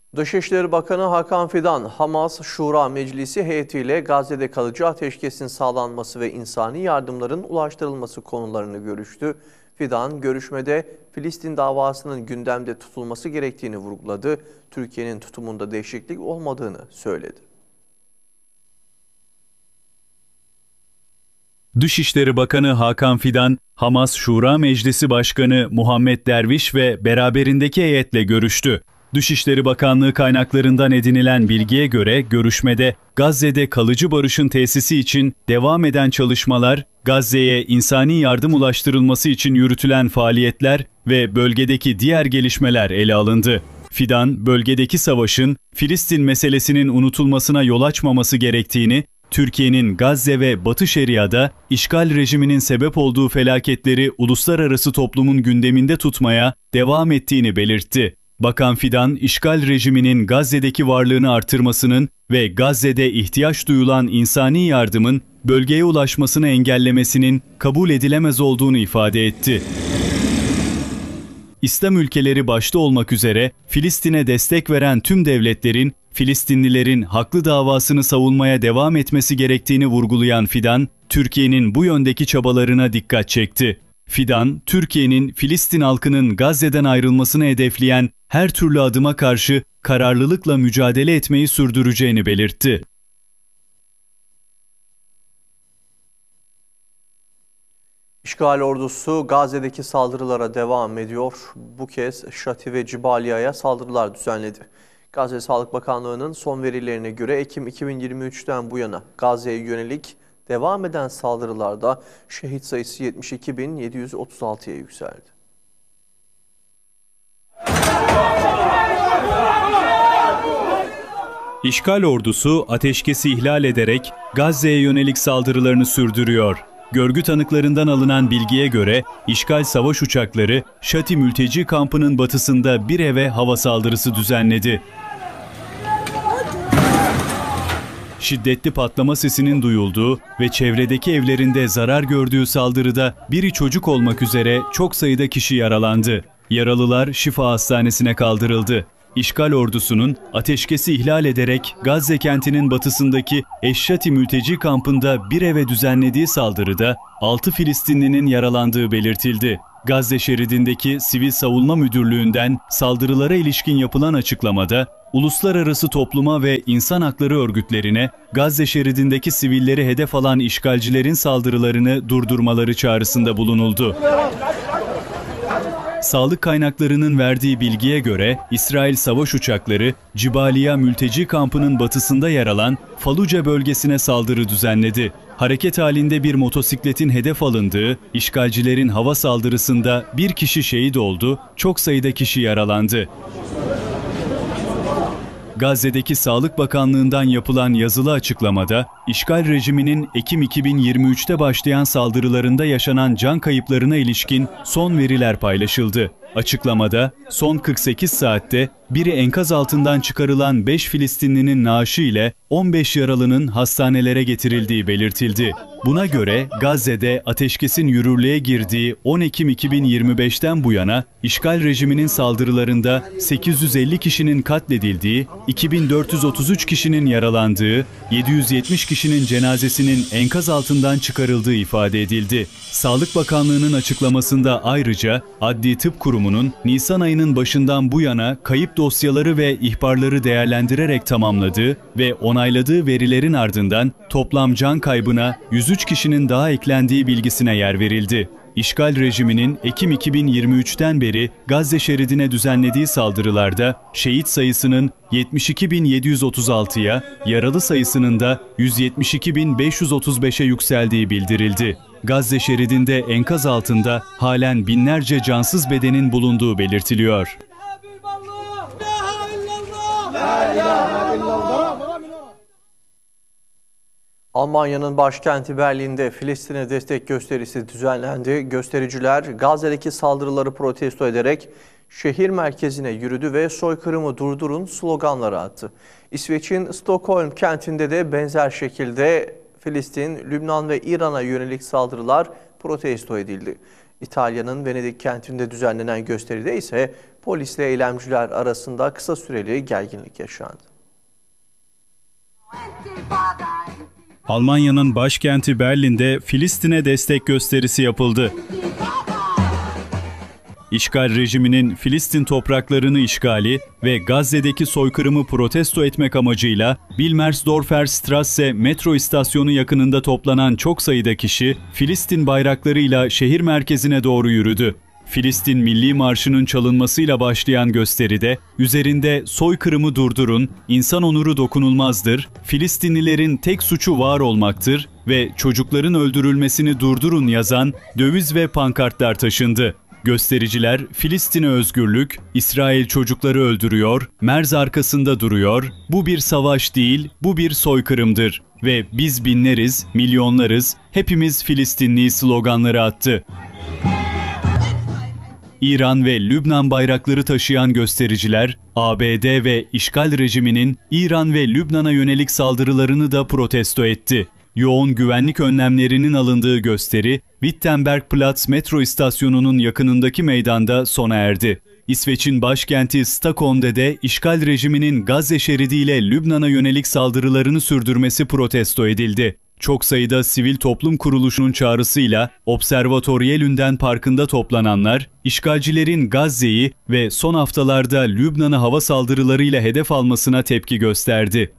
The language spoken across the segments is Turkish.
Dışişleri Bakanı Hakan Fidan, Hamas Şura Meclisi heyetiyle Gazze'de kalıcı ateşkesin sağlanması ve insani yardımların ulaştırılması konularını görüştü. Fidan, görüşmede Filistin davasının gündemde tutulması gerektiğini vurguladı. Türkiye'nin tutumunda değişiklik olmadığını söyledi. Dışişleri Bakanı Hakan Fidan, Hamas Şura Meclisi Başkanı Muhammed Derviş ve beraberindeki heyetle görüştü. Dışişleri Bakanlığı kaynaklarından edinilen bilgiye göre görüşmede Gazze'de kalıcı barışın tesisi için devam eden çalışmalar, Gazze'ye insani yardım ulaştırılması için yürütülen faaliyetler ve bölgedeki diğer gelişmeler ele alındı. Fidan, bölgedeki savaşın Filistin meselesinin unutulmasına yol açmaması gerektiğini, Türkiye'nin Gazze ve Batı Şeria'da işgal rejiminin sebep olduğu felaketleri uluslararası toplumun gündeminde tutmaya devam ettiğini belirtti. Bakan Fidan, işgal rejiminin Gazze'deki varlığını artırmasının ve Gazze'de ihtiyaç duyulan insani yardımın bölgeye ulaşmasını engellemesinin kabul edilemez olduğunu ifade etti. İslam ülkeleri başta olmak üzere Filistin'e destek veren tüm devletlerin Filistinlilerin haklı davasını savunmaya devam etmesi gerektiğini vurgulayan Fidan, Türkiye'nin bu yöndeki çabalarına dikkat çekti. Fidan, Türkiye'nin Filistin halkının Gazze'den ayrılmasını hedefleyen her türlü adıma karşı kararlılıkla mücadele etmeyi sürdüreceğini belirtti. İşgal ordusu Gazze'deki saldırılara devam ediyor. Bu kez Şati ve Cibaliya'ya saldırılar düzenledi. Gazze Sağlık Bakanlığı'nın son verilerine göre Ekim 2023'ten bu yana Gazze'ye yönelik devam eden saldırılarda şehit sayısı 72.736'ya yükseldi. İşgal ordusu ateşkesi ihlal ederek Gazze'ye yönelik saldırılarını sürdürüyor. Görgü tanıklarından alınan bilgiye göre işgal savaş uçakları Şati mülteci kampının batısında bir eve hava saldırısı düzenledi. Şiddetli patlama sesinin duyulduğu ve çevredeki evlerinde zarar gördüğü saldırıda biri çocuk olmak üzere çok sayıda kişi yaralandı. Yaralılar Şifa Hastanesi'ne kaldırıldı. İşgal ordusunun ateşkesi ihlal ederek Gazze kentinin batısındaki Eşşati mülteci kampında bir eve düzenlediği saldırıda 6 Filistinlinin yaralandığı belirtildi. Gazze şeridindeki Sivil Savunma Müdürlüğü'nden saldırılara ilişkin yapılan açıklamada, uluslararası topluma ve insan hakları örgütlerine Gazze şeridindeki sivilleri hedef alan işgalcilerin saldırılarını durdurmaları çağrısında bulunuldu. Sağlık kaynaklarının verdiği bilgiye göre İsrail savaş uçakları Cibaliya mülteci kampının batısında yer alan Faluca bölgesine saldırı düzenledi. Hareket halinde bir motosikletin hedef alındığı işgalcilerin hava saldırısında bir kişi şehit oldu, çok sayıda kişi yaralandı. Gazze'deki Sağlık Bakanlığı'ndan yapılan yazılı açıklamada, işgal rejiminin Ekim 2023'te başlayan saldırılarında yaşanan can kayıplarına ilişkin son veriler paylaşıldı. Açıklamada, son 48 saatte biri enkaz altından çıkarılan 5 Filistinlinin naaşı ile 15 yaralının hastanelere getirildiği belirtildi. Buna göre Gazze'de ateşkesin yürürlüğe girdiği 10 Ekim 2025'ten bu yana işgal rejiminin saldırılarında 850 kişinin katledildiği, 2433 kişinin yaralandığı, 770 kişinin cenazesinin enkaz altından çıkarıldığı ifade edildi. Sağlık Bakanlığı'nın açıklamasında ayrıca Adli Tıp Kurumu'nun Nisan ayının başından bu yana kayıp dosyaları ve ihbarları değerlendirerek tamamladığı ve onayladığı verilerin ardından toplam can kaybına 103 kişinin daha eklendiği bilgisine yer verildi. İşgal rejiminin Ekim 2023'ten beri Gazze şeridine düzenlediği saldırılarda şehit sayısının 72.736'ya, yaralı sayısının da 172.535'e yükseldiği bildirildi. Gazze şeridinde enkaz altında halen binlerce cansız bedenin bulunduğu belirtiliyor. Almanya'nın başkenti Berlin'de Filistin'e destek gösterisi düzenlendi. Göstericiler Gazze'deki saldırıları protesto ederek şehir merkezine yürüdü ve "Soykırımı durdurun" sloganları attı. İsveç'in Stockholm kentinde de benzer şekilde Filistin, Lübnan ve İran'a yönelik saldırılar protesto edildi. İtalya'nın Venedik kentinde düzenlenen gösteride ise polisle eylemciler arasında kısa süreli gerginlik yaşandı. Almanya'nın başkenti Berlin'de Filistin'e destek gösterisi yapıldı. İşgal rejiminin Filistin topraklarını işgali ve Gazze'deki soykırımı protesto etmek amacıyla Wilmersdorfer Strasse metro istasyonu yakınında toplanan çok sayıda kişi Filistin bayraklarıyla şehir merkezine doğru yürüdü. Filistin Milli Marşı'nın çalınmasıyla başlayan gösteride üzerinde "Soykırımı durdurun, insan onuru dokunulmazdır, Filistinlilerin tek suçu var olmaktır ve çocukların öldürülmesini durdurun" yazan döviz ve pankartlar taşındı. Göstericiler Filistin'e özgürlük, İsrail çocukları öldürüyor, Merz arkasında duruyor, bu bir savaş değil, bu bir soykırımdır ve biz binleriz, milyonlarız, hepimiz Filistinli sloganları attı. İran ve Lübnan bayrakları taşıyan göstericiler, ABD ve işgal rejiminin İran ve Lübnan'a yönelik saldırılarını da protesto etti. Yoğun güvenlik önlemlerinin alındığı gösteri, Wittenbergplatz metro istasyonunun yakınındaki meydanda sona erdi. İsveç'in başkenti Stockholm'de işgal rejiminin Gazze şeridiyle Lübnan'a yönelik saldırılarını sürdürmesi protesto edildi. Çok sayıda sivil toplum kuruluşunun çağrısıyla Observatorielünden Parkı'nda toplananlar, işgalcilerin Gazze'yi ve son haftalarda Lübnan'ı hava saldırılarıyla hedef almasına tepki gösterdi.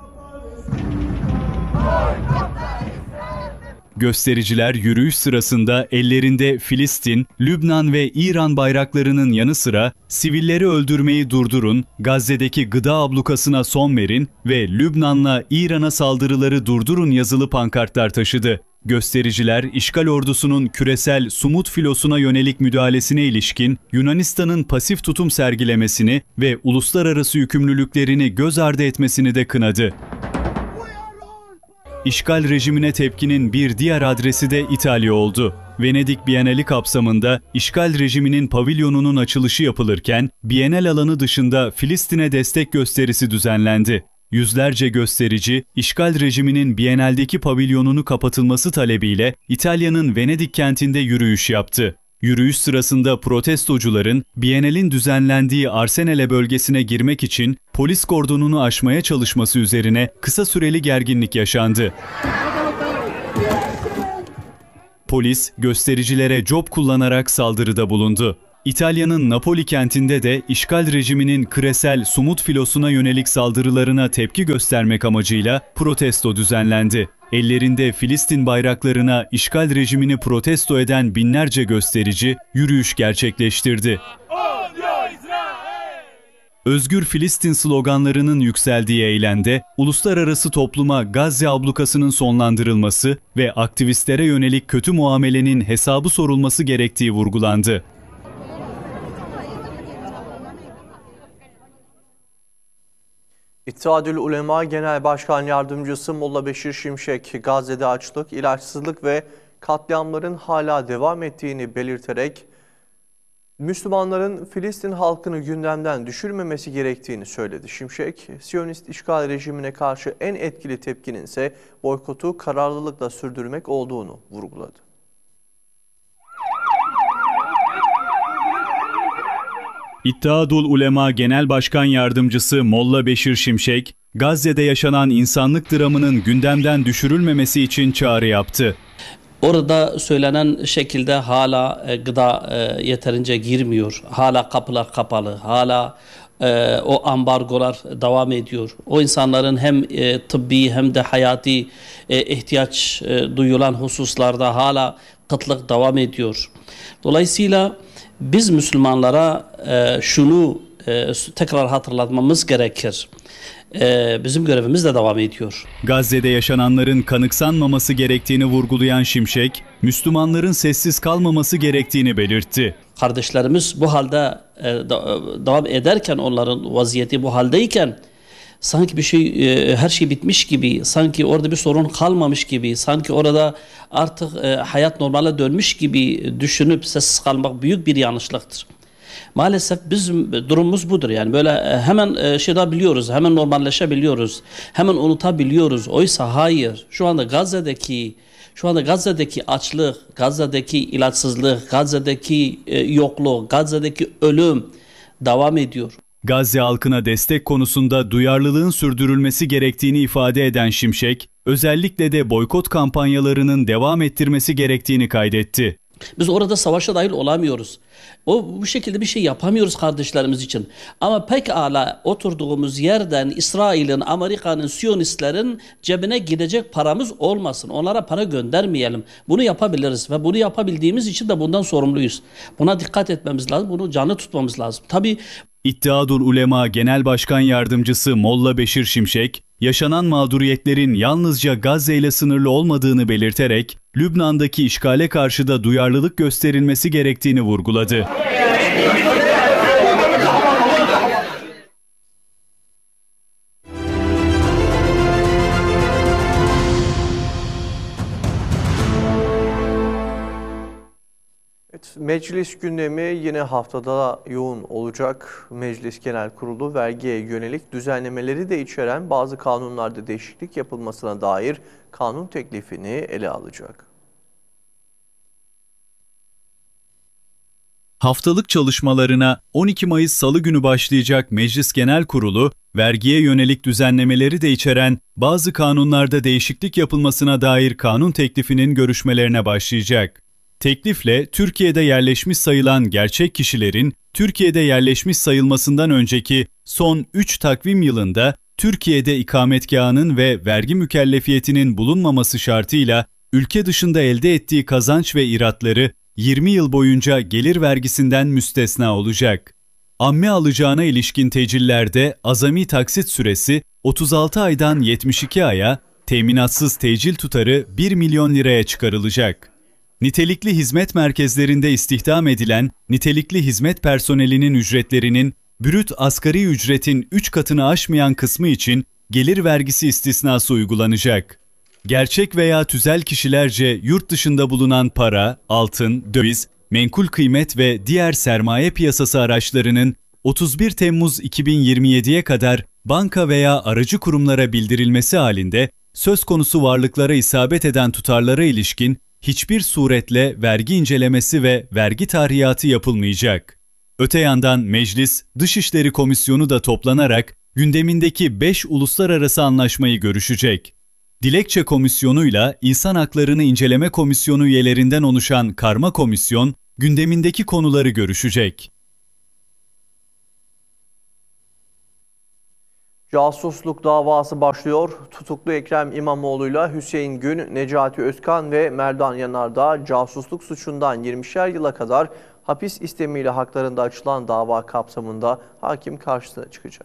Göstericiler yürüyüş sırasında ellerinde Filistin, Lübnan ve İran bayraklarının yanı sıra "Sivilleri öldürmeyi durdurun, Gazze'deki gıda ablukasına son verin ve Lübnan'la İran'a saldırıları durdurun" yazılı pankartlar taşıdı. Göstericiler, işgal ordusunun küresel Sumut filosuna yönelik müdahalesine ilişkin Yunanistan'ın pasif tutum sergilemesini ve uluslararası yükümlülüklerini göz ardı etmesini de kınadı. İşgal rejimine tepkinin bir diğer adresi de İtalya oldu. Venedik Bienali kapsamında işgal rejiminin pavilyonunun açılışı yapılırken Bienal alanı dışında Filistin'e destek gösterisi düzenlendi. Yüzlerce gösterici, işgal rejiminin Bienal'deki pavilyonunu kapatılması talebiyle İtalya'nın Venedik kentinde yürüyüş yaptı. Yürüyüş sırasında protestocuların Bienal'in düzenlendiği Arsenale bölgesine girmek için polis kordonunu aşmaya çalışması üzerine kısa süreli gerginlik yaşandı. Polis göstericilere cop kullanarak saldırıda bulundu. İtalya'nın Napoli kentinde de işgal rejiminin küresel Sumut filosuna yönelik saldırılarına tepki göstermek amacıyla protesto düzenlendi. Ellerinde Filistin bayraklarına işgal rejimini protesto eden binlerce gösterici yürüyüş gerçekleştirdi. Özgür Filistin sloganlarının yükseldiği eylemde uluslararası topluma Gazze ablukasının sonlandırılması ve aktivistlere yönelik kötü muamelenin hesabı sorulması gerektiği vurgulandı. İttihadül Ulema Genel Başkan Yardımcısı Molla Beşir Şimşek, Gazze'de açlık, ilaçsızlık ve katliamların hala devam ettiğini belirterek Müslümanların Filistin halkını gündemden düşürmemesi gerektiğini söyledi. Şimşek, Siyonist işgal rejimine karşı en etkili tepkinin ise boykotu kararlılıkla sürdürmek olduğunu vurguladı. İttihadul Ulema Genel Başkan Yardımcısı Molla Beşir Şimşek, Gazze'de yaşanan insanlık dramının gündemden düşürülmemesi için çağrı yaptı. Orada söylenen şekilde hala gıda yeterince girmiyor. Hala kapılar kapalı. Hala o ambargolar devam ediyor. O insanların hem tıbbi hem de hayati ihtiyaç duyulan hususlarda hala kıtlık devam ediyor. Dolayısıyla biz Müslümanlara şunu tekrar hatırlatmamız gerekir. Bizim görevimiz de devam ediyor. Gazze'de yaşananların kanıksanmaması gerektiğini vurgulayan Şimşek, Müslümanların sessiz kalmaması gerektiğini belirtti. Kardeşlerimiz bu halde devam ederken, onların vaziyeti bu haldeyken, sanki bir şey, her şey bitmiş gibi, sanki orada bir sorun kalmamış gibi, sanki orada artık hayat normale dönmüş gibi düşünüp sessiz kalmak büyük bir yanlışlıktır. Maalesef bizim durumumuz budur. Yani böyle hemen biliyoruz, hemen normalleşebiliyoruz, hemen unutabiliyoruz. Oysa hayır. Şu anda Gazze'deki açlık, Gazze'deki ilaçsızlık, Gazze'deki yokluk, Gazze'deki ölüm devam ediyor. Gazze halkına destek konusunda duyarlılığın sürdürülmesi gerektiğini ifade eden Şimşek, özellikle de boykot kampanyalarının devam ettirmesi gerektiğini kaydetti. Biz orada savaşa dahil olamıyoruz. Bu şekilde bir şey yapamıyoruz kardeşlerimiz için. Ama pekala oturduğumuz yerden İsrail'in, Amerika'nın, Siyonistlerin cebine gidecek paramız olmasın. Onlara para göndermeyelim. Bunu yapabiliriz ve bunu yapabildiğimiz için de bundan sorumluyuz. Buna dikkat etmemiz lazım. Bunu canlı tutmamız lazım. Tabii İttihatül Ulema Genel Başkan Yardımcısı Molla Beşir Şimşek, yaşanan mağduriyetlerin yalnızca Gazze ile sınırlı olmadığını belirterek, Lübnan'daki işgale karşı da duyarlılık gösterilmesi gerektiğini vurguladı. Evet, meclis gündemi yine haftada yoğun olacak. Meclis Genel Kurulu vergiye yönelik düzenlemeleri de içeren bazı kanunlarda değişiklik yapılmasına dair kanun teklifini ele alacak. Haftalık çalışmalarına 12 Mayıs Salı günü başlayacak Meclis Genel Kurulu, vergiye yönelik düzenlemeleri de içeren bazı kanunlarda değişiklik yapılmasına dair kanun teklifinin görüşmelerine başlayacak. Teklifle Türkiye'de yerleşmiş sayılan gerçek kişilerin Türkiye'de yerleşmiş sayılmasından önceki son 3 takvim yılında Türkiye'de ikametgahının ve vergi mükellefiyetinin bulunmaması şartıyla ülke dışında elde ettiği kazanç ve iratları 20 yıl boyunca gelir vergisinden müstesna olacak. Amme alacağına ilişkin tecillerde azami taksit süresi 36 aydan 72 aya, teminatsız tecil tutarı 1 milyon liraya çıkarılacak. Nitelikli hizmet merkezlerinde istihdam edilen nitelikli hizmet personelinin ücretlerinin brüt asgari ücretin 3 katını aşmayan kısmı için gelir vergisi istisnası uygulanacak. Gerçek veya tüzel kişilerce yurt dışında bulunan para, altın, döviz, menkul kıymet ve diğer sermaye piyasası araçlarının 31 Temmuz 2027'ye kadar banka veya aracı kurumlara bildirilmesi halinde söz konusu varlıklara isabet eden tutarlara ilişkin hiçbir suretle vergi incelemesi ve vergi tarihiyatı yapılmayacak. Öte yandan Meclis Dışişleri Komisyonu da toplanarak gündemindeki 5 uluslararası anlaşmayı görüşecek. Dilekçe Komisyonu'yla İnsan Haklarını İnceleme Komisyonu üyelerinden oluşan karma komisyon gündemindeki konuları görüşecek. Casusluk davası başlıyor. Tutuklu Ekrem İmamoğlu'yla Hüseyin Gün, Necati Özkan ve Merdan Yanardağ casusluk suçundan 20'şer yıla kadar hapis istemiyle haklarında açılan dava kapsamında hakim karşısına çıkacak.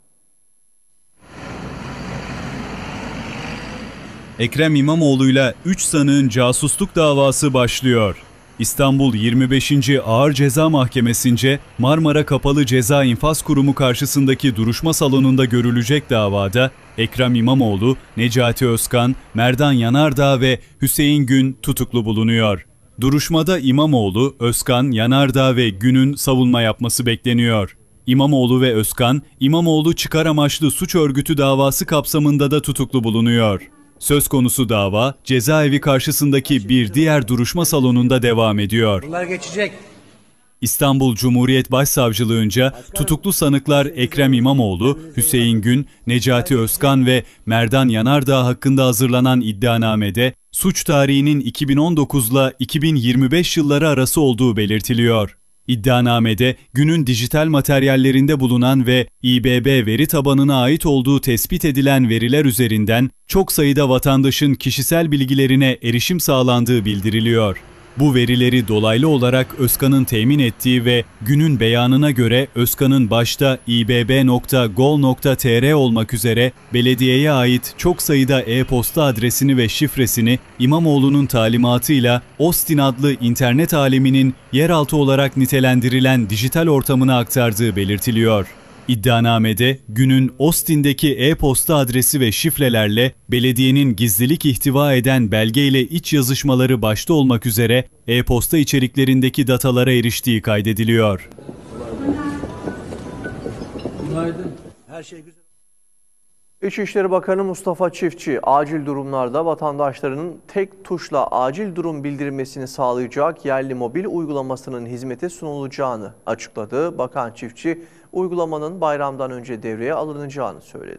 Ekrem İmamoğlu'yla 3 sanığın casusluk davası başlıyor. İstanbul 25. Ağır Ceza Mahkemesi'nce Marmara Kapalı Ceza İnfaz Kurumu karşısındaki duruşma salonunda görülecek davada Ekrem İmamoğlu, Necati Özkan, Merdan Yanardağ ve Hüseyin Gün tutuklu bulunuyor. Duruşmada İmamoğlu, Özkan, Yanardağ ve Gün'ün savunma yapması bekleniyor. İmamoğlu ve Özkan, İmamoğlu çıkar amaçlı suç örgütü davası kapsamında da tutuklu bulunuyor. Söz konusu dava cezaevi karşısındaki bir diğer duruşma salonunda devam ediyor. Bunlar geçecek. İstanbul Cumhuriyet Başsavcılığınca tutuklu sanıklar Ekrem İmamoğlu, Hüseyin Gün, Necati Özkan ve Merdan Yanardağ hakkında hazırlanan iddianamede suç tarihinin 2019 ile 2025 yılları arası olduğu belirtiliyor. İddianamede Gün'ün dijital materyallerinde bulunan ve İBB veri tabanına ait olduğu tespit edilen veriler üzerinden çok sayıda vatandaşın kişisel bilgilerine erişim sağlandığı bildiriliyor. Bu verileri dolaylı olarak Özkan'ın temin ettiği ve Gün'ün beyanına göre Özkan'ın başta ibb.gol.tr olmak üzere belediyeye ait çok sayıda e-posta adresini ve şifresini İmamoğlu'nun talimatıyla Ostin adlı internet aleminin yeraltı olarak nitelendirilen dijital ortamına aktardığı belirtiliyor. İddianamede Gün'ün Ostin'deki e-posta adresi ve şifrelerle belediyenin gizlilik ihtiva eden belgeyle iç yazışmaları başta olmak üzere e-posta içeriklerindeki datalara eriştiği kaydediliyor. Günaydın. Her şey güzel. İçişleri Bakanı Mustafa Çiftçi, acil durumlarda vatandaşlarının tek tuşla acil durum bildirilmesini sağlayacak yerli mobil uygulamasının hizmete sunulacağını açıkladı. Bakan Çiftçi, uygulamanın bayramdan önce devreye alınacağını söyledi.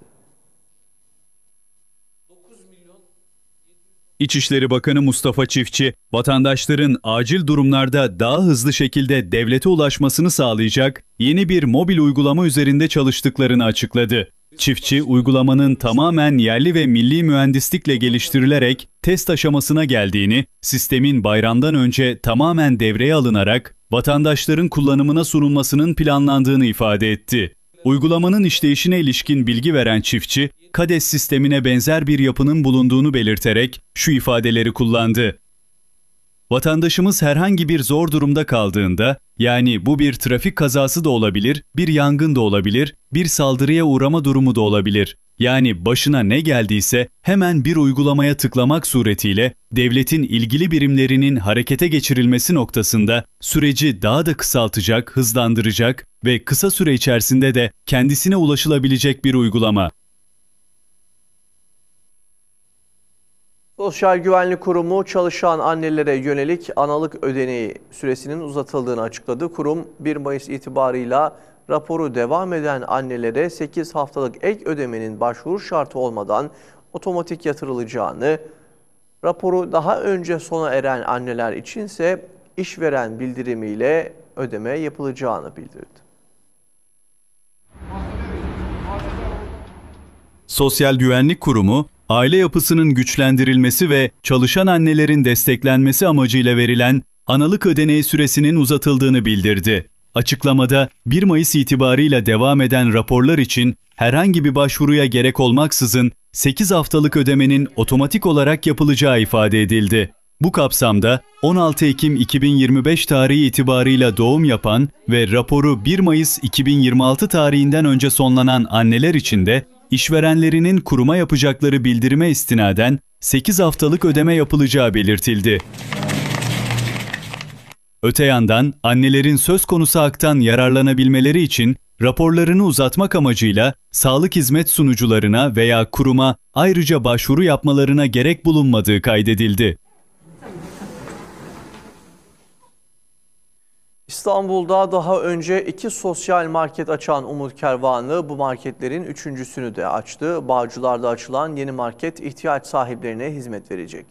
İçişleri Bakanı Mustafa Çiftçi, vatandaşların acil durumlarda daha hızlı şekilde devlete ulaşmasını sağlayacak yeni bir mobil uygulama üzerinde çalıştıklarını açıkladı. Çiftçi, uygulamanın tamamen yerli ve milli mühendislikle geliştirilerek test aşamasına geldiğini, sistemin bayramdan önce tamamen devreye alınarak vatandaşların kullanımına sunulmasının planlandığını ifade etti. Uygulamanın işleyişine ilişkin bilgi veren Çiftçi, KADES sistemine benzer bir yapının bulunduğunu belirterek şu ifadeleri kullandı. Vatandaşımız herhangi bir zor durumda kaldığında, yani bu bir trafik kazası da olabilir, bir yangın da olabilir, bir saldırıya uğrama durumu da olabilir. Yani başına ne geldiyse hemen bir uygulamaya tıklamak suretiyle devletin ilgili birimlerinin harekete geçirilmesi noktasında süreci daha da kısaltacak, hızlandıracak ve kısa süre içerisinde de kendisine ulaşılabilecek bir uygulama. Sosyal Güvenlik Kurumu çalışan annelere yönelik analık ödeneği süresinin uzatıldığını açıkladı. Kurum 1 Mayıs itibarıyla raporu devam eden annelere 8 haftalık ek ödemenin başvuru şartı olmadan otomatik yatırılacağını, raporu daha önce sona eren anneler içinse işveren bildirimiyle ödeme yapılacağını bildirdi. Sosyal Güvenlik Kurumu, aile yapısının güçlendirilmesi ve çalışan annelerin desteklenmesi amacıyla verilen analık ödeneği süresinin uzatıldığını bildirdi. Açıklamada 1 Mayıs itibarıyla devam eden raporlar için herhangi bir başvuruya gerek olmaksızın 8 haftalık ödemenin otomatik olarak yapılacağı ifade edildi. Bu kapsamda 16 Ekim 2025 tarihi itibarıyla doğum yapan ve raporu 1 Mayıs 2026 tarihinden önce sonlanan anneler için de işverenlerinin kuruma yapacakları bildirime istinaden 8 haftalık ödeme yapılacağı belirtildi. Öte yandan annelerin söz konusu haktan yararlanabilmeleri için raporlarını uzatmak amacıyla sağlık hizmet sunucularına veya kuruma ayrıca başvuru yapmalarına gerek bulunmadığı kaydedildi. İstanbul'da daha önce 2 sosyal market açan Umut Kervanı bu marketlerin 3.'sünü de açtı. Bağcılar'da açılan yeni market ihtiyaç sahiplerine hizmet verecek.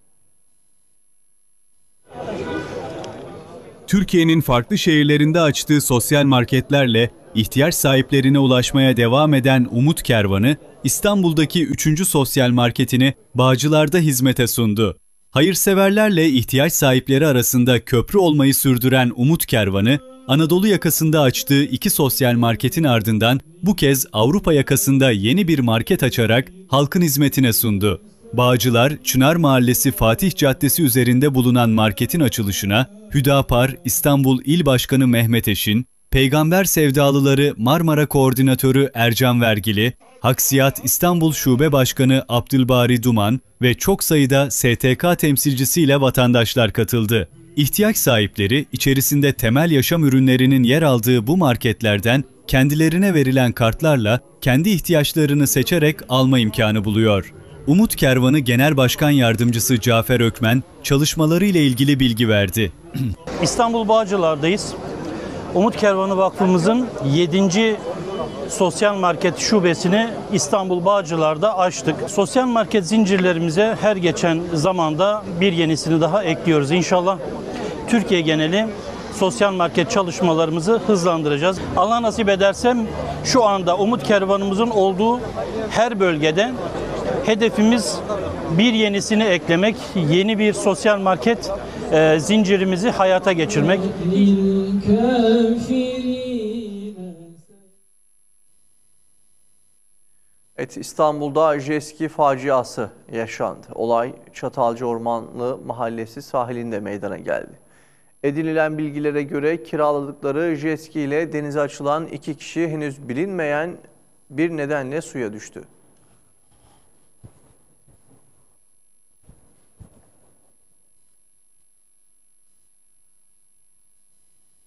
Türkiye'nin farklı şehirlerinde açtığı sosyal marketlerle ihtiyaç sahiplerine ulaşmaya devam eden Umut Kervanı, İstanbul'daki 3. sosyal marketini Bağcılar'da hizmete sundu. Hayırseverlerle ihtiyaç sahipleri arasında köprü olmayı sürdüren Umut Kervanı, Anadolu yakasında açtığı 2 sosyal marketin ardından bu kez Avrupa yakasında yeni bir market açarak halkın hizmetine sundu. Bağcılar, Çınar Mahallesi Fatih Caddesi üzerinde bulunan marketin açılışına Hüdapar İstanbul İl Başkanı Mehmet Eşin, Peygamber Sevdalıları Marmara Koordinatörü Ercan Vergili, Haksiyat İstanbul Şube Başkanı Abdülbari Duman ve çok sayıda STK temsilcisiyle vatandaşlar katıldı. İhtiyaç sahipleri içerisinde temel yaşam ürünlerinin yer aldığı bu marketlerden kendilerine verilen kartlarla kendi ihtiyaçlarını seçerek alma imkanı buluyor. Umut Kervanı Genel Başkan Yardımcısı Cafer Ökmen çalışmaları ile ilgili bilgi verdi. İstanbul Bağcılar'dayız. Umut Kervanı Vakfımızın 7. sosyal market şubesini İstanbul Bağcılar'da açtık. Sosyal market zincirlerimize her geçen zamanda bir yenisini daha ekliyoruz. İnşallah Türkiye geneli sosyal market çalışmalarımızı hızlandıracağız. Allah nasip edersem şu anda Umut Kervanımızın olduğu her bölgede hedefimiz bir yenisini eklemek, yeni bir sosyal market zincirimizi hayata geçirmek. Evet, İstanbul'da jet ski faciası yaşandı. Olay Çatalca Ormanlı Mahallesi sahilinde meydana geldi. Edinilen bilgilere göre kiraladıkları jet ski ile denize açılan 2 kişi henüz bilinmeyen bir nedenle suya düştü.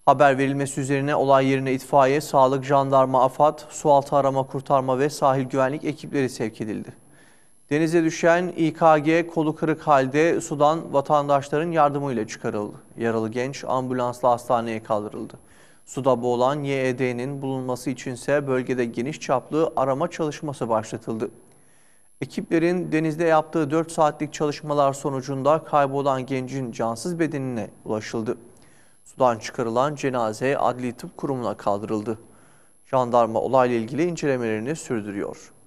Haber verilmesi üzerine olay yerine itfaiye, sağlık, jandarma, AFAD, sualtı arama kurtarma ve sahil güvenlik ekipleri sevk edildi. Denize düşen İKG kolu kırık halde sudan vatandaşların yardımıyla çıkarıldı. Yaralı genç ambulansla hastaneye kaldırıldı. Suda boğulan YED'nin bulunması içinse bölgede geniş çaplı arama çalışması başlatıldı. Ekiplerin denizde yaptığı 4 saatlik çalışmalar sonucunda kaybolan gencin cansız bedenine ulaşıldı. Sudan çıkarılan cenaze Adli Tıp Kurumu'na kaldırıldı. Jandarma olayla ilgili incelemelerini sürdürüyor.